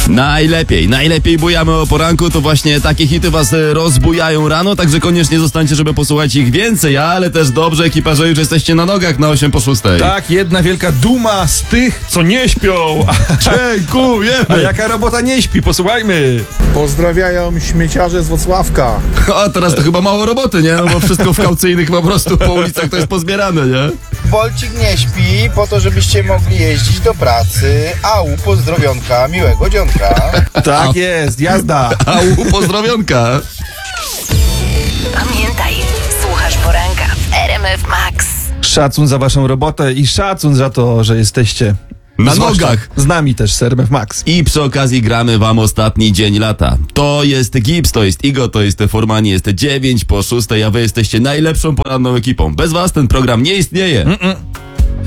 Najlepiej bujamy o poranku, to właśnie takie hity was rozbujają rano, także koniecznie zostańcie, żeby posłuchać ich więcej, ale też dobrze, ekipa, że już jesteście na nogach na 8 po 6. Tak, jedna wielka duma z tych, co nie śpią. Dziękujemy! A jaka robota nie śpi? Posłuchajmy. Pozdrawiają śmieciarze z Włocławka. O, teraz to chyba mało roboty, nie? No bo wszystko w kaucyjnych po prostu po ulicach to jest pozbierane, nie? Bolcik nie śpi po to, żebyście mogli jeździć do pracy. Au, pozdrowionka, miłego dzionka. Tak jest, jazda. Au, pozdrowionka! Pamiętaj, słuchasz poranka w RMF Max. Szacun za waszą robotę i szacun za to, że jesteście Na zwłaszcza nogach. z nami też, z RMF Max. I przy okazji gramy wam ostatni dzień lata. To jest Gibbs, to jest Igo, to jest Formani, jest 9 po 6, a wy jesteście najlepszą poranną ekipą. Bez was ten program nie istnieje.